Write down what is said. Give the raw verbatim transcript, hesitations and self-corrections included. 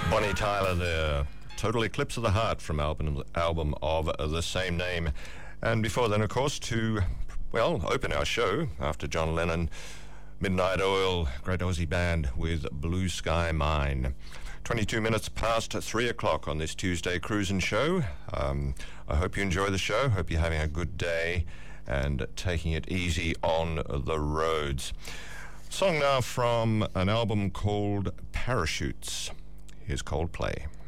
Bonnie Tyler there. Total Eclipse of the Heart from album album of the same name. And before then, of course, to, well, open our show after John Lennon, Midnight Oil, great Aussie band with Blue Sky Mine. twenty-two minutes past three o'clock on this Tuesday cruising show. Um, I hope you enjoy the show. Hope you're having a good day and taking it easy on the roads. Song now from an album called Parachutes. Here's Coldplay.